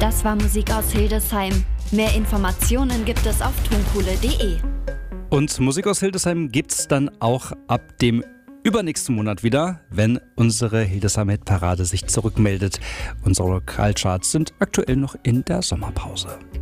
Das war Musik aus Hildesheim. Mehr Informationen gibt es auf tonkohle.de. Und Musik aus Hildesheim gibt's dann auch ab dem übernächsten Monat wieder, wenn unsere Hildesheim-Hitparade sich zurückmeldet. Unsere Lokalcharts sind aktuell noch in der Sommerpause.